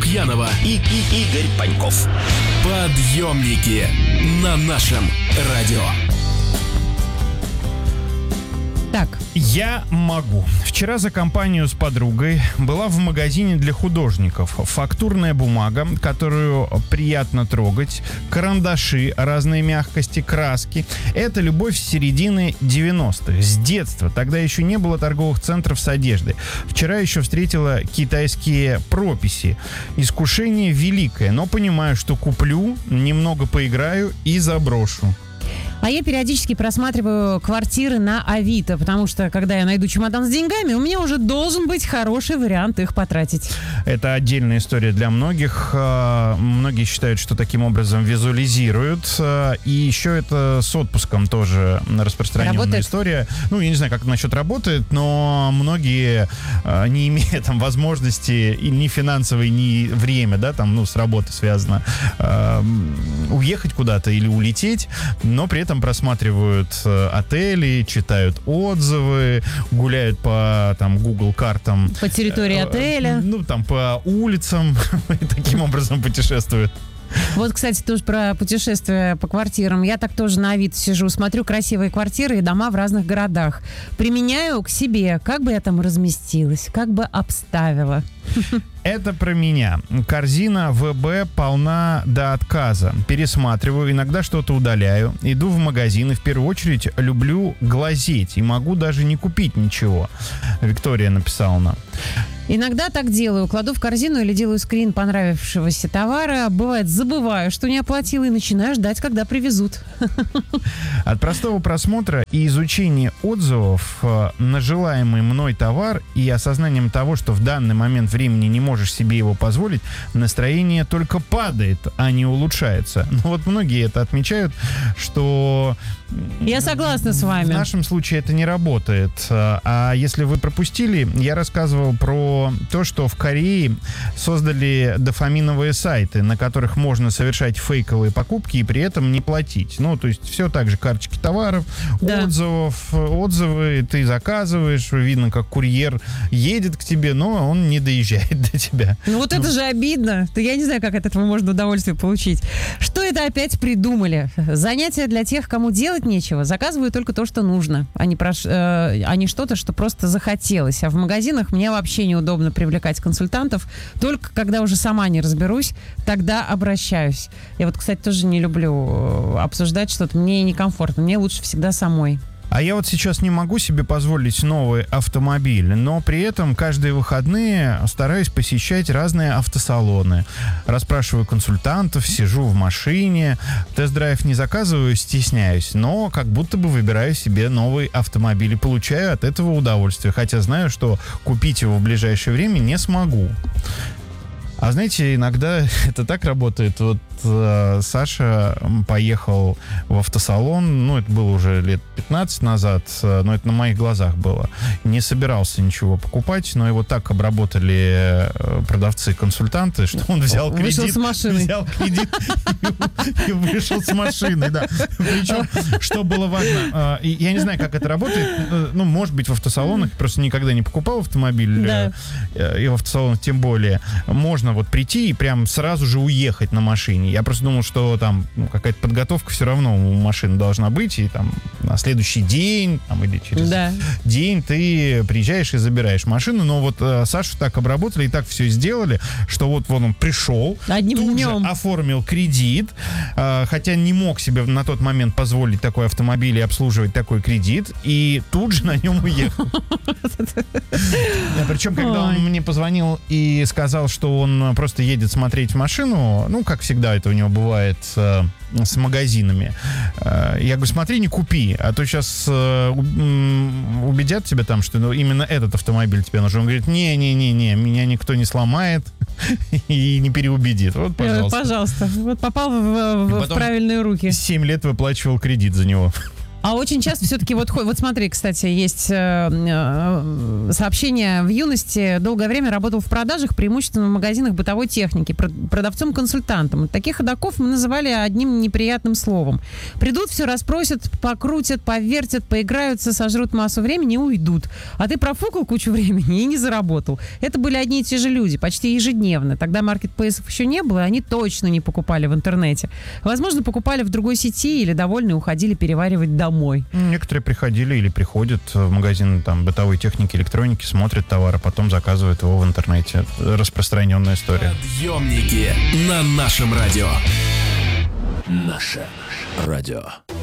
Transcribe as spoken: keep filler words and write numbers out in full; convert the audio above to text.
Лукьянова и, и Игорь Паньков. Подъемники на нашем радио. Так. Я могу. Вчера за компанию с подругой была в магазине для художников. Фактурная бумага, которую приятно трогать, карандаши разной мягкости, краски. Это любовь с середины девяностых, с детства. Тогда еще не было торговых центров с одеждой. Вчера еще встретила китайские прописи. Искушение великое, но понимаю, что куплю, немного поиграю и заброшу. А я периодически просматриваю квартиры на Авито, потому что, когда я найду чемодан с деньгами, у меня уже должен быть хороший вариант их потратить. Это отдельная история для многих. Многие считают, что таким образом визуализируют. И еще это с отпуском тоже распространенная Работает? история. Ну, я не знаю, как это насчет работает, но многие, не имея там возможности, и ни финансовой, ни время, да, там, ну, с работы связано, уехать куда-то или улететь, но при этом просматривают отели, читают отзывы, гуляют по там Google картам. По территории отеля. Ну, там, по улицам. И таким образом путешествуют. Вот, кстати, тоже про путешествия по квартирам. Я так тоже на Авито сижу, смотрю красивые квартиры и дома в разных городах. Применяю к себе, как бы я там разместилась, как бы обставила. Это про меня. Корзина ВБ полна до отказа. Пересматриваю, иногда что-то удаляю. Иду в магазин и в первую очередь люблю глазеть. И могу даже не купить ничего. Виктория написала нам. Иногда так делаю. Кладу в корзину или делаю скрин понравившегося товара. Бывает, забываю, что не оплатила, и начинаю ждать, когда привезут. От простого просмотра и изучения отзывов на желаемый мной товар и осознанием того, что в данный момент времени не можешь себе его позволить, настроение только падает, а не улучшается. Ну вот многие это отмечают, что... Я согласна с вами. В нашем случае это не работает. А если вы пропустили, я рассказывал про то, что в Корее создали дофаминовые сайты, на которых можно совершать фейковые покупки и при этом не платить. Ну, то есть все так же, карточки товаров, да. отзывов, отзывы, ты заказываешь, видно, как курьер едет к тебе, но он не доезжает до тебя. Ну вот ну. это же обидно. Я не знаю, как от этого можно удовольствие получить. Что это опять придумали? Занятия для тех, кому делать нечего. Заказываю только то, что нужно, а не, прош... э, а не что-то, что просто захотелось. А в магазинах мне вообще неудобно привлекать консультантов. Только когда уже сама не разберусь, тогда обращаюсь. Я вот, кстати, тоже не люблю обсуждать что-то. Мне некомфортно. Мне лучше всегда самой. А я вот сейчас не могу себе позволить новый автомобиль, но при этом каждые выходные стараюсь посещать разные автосалоны. Расспрашиваю консультантов, сижу в машине, тест-драйв не заказываю, стесняюсь, но как будто бы выбираю себе новый автомобиль и получаю от этого удовольствие, хотя знаю, что купить его в ближайшее время не смогу. А знаете, иногда это так работает. Вот э, Саша поехал в автосалон, ну, это было уже лет пятнадцать назад, э, но это на моих глазах было. Не собирался ничего покупать, но его так обработали э, продавцы-консультанты, что он взял кредит. Вышел с машины. Взял кредит и вышел с машины, да. Причем, что было важно, я не знаю, как это работает, ну, может быть, в автосалонах, просто никогда не покупал автомобиль, и в автосалонах тем более, можно вот прийти и прям сразу же уехать на машине. Я просто думал, что там ну, какая-то подготовка все равно у машины должна быть, и там на следующий день там, или через да. день ты приезжаешь и забираешь машину. Но вот э, Сашу так обработали и так все сделали, что вот, вот он пришел, Одним тут днем. же оформил кредит, э, хотя не мог себе на тот момент позволить такой автомобиль и обслуживать такой кредит, и тут же на нем уехал. Причем, когда он мне позвонил и сказал, что он просто едет смотреть машину, ну, как всегда это у него бывает э, с магазинами. Э, я говорю, смотри, не купи, а то сейчас э, убедят тебя там, что ну, именно этот автомобиль тебе нужен. Он говорит, не-не-не-не, меня никто не сломает и не переубедит. Вот, пожалуйста. Пожалуйста. Вот попал в, в, в правильные руки. семь лет выплачивал кредит за него. А очень часто все-таки вот, вот смотри, кстати, есть э, э, сообщение. В юности долгое время работал в продажах, преимущественно в магазинах бытовой техники, продавцом-консультантом. Таких ходоков мы называли одним неприятным словом. Придут, все расспросят, покрутят, повертят, поиграются, сожрут массу времени и уйдут. А ты профукал кучу времени и не заработал. Это были одни и те же люди, почти ежедневно. Тогда маркетплейсов еще не было, и они точно не покупали в интернете. Возможно, покупали в другой сети или довольны уходили переваривать домой. Домой. Некоторые приходили или приходят в магазин там, бытовой техники, электроники, смотрят товар, а потом заказывают его в интернете. Распространенная история. Подъемники на нашем радио. Наше радио.